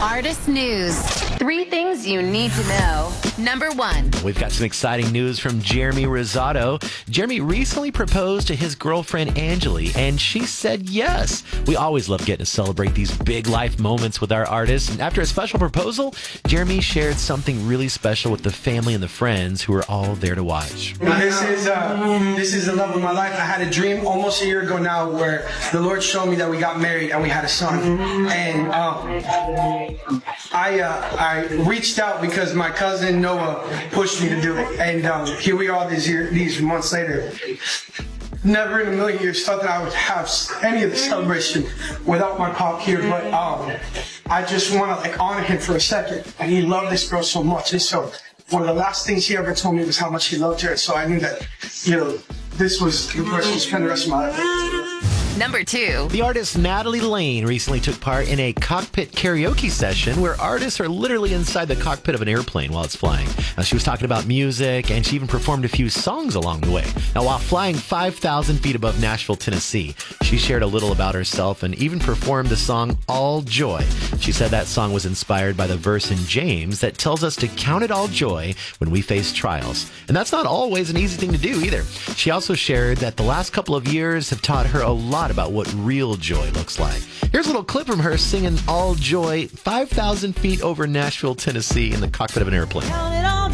Artist News. 3 things you need to know. Number 1. We've got some exciting news from Jeremy Rosado. Jeremy recently proposed to his girlfriend, Angeli, and she said yes. We always love getting to celebrate these big life moments with our artists. And after a special proposal, Jeremy shared something really special with the family and the friends who were all there to watch. This is the love of my life. I had a dream almost a year ago now where the Lord showed me that we got married and we had a son. And I reached out because my cousin Noah pushed me to do it. And here we are these months later. Never in a million years thought that I would have any of the celebration without my pop here, but I just want to honor him for a second. And he loved this girl so much. And so one of the last things he ever told me was how much he loved her. So I knew that, this was the person to spend the rest of my life. Number 2. The artist Natalie Lane recently took part in a cockpit karaoke session where artists are literally inside the cockpit of an airplane while it's flying. Now, she was talking about music, and she even performed a few songs along the way. Now, while flying 5,000 feet above Nashville, Tennessee, she shared a little about herself and even performed the song All Joy. She said that song was inspired by the verse in James that tells us to count it all joy when we face trials. And that's not always an easy thing to do either. She also shared that the last couple of years have taught her a lot about what real joy looks like. Here's a little clip from her singing All Joy 5,000 feet over Nashville, Tennessee in the cockpit of an airplane.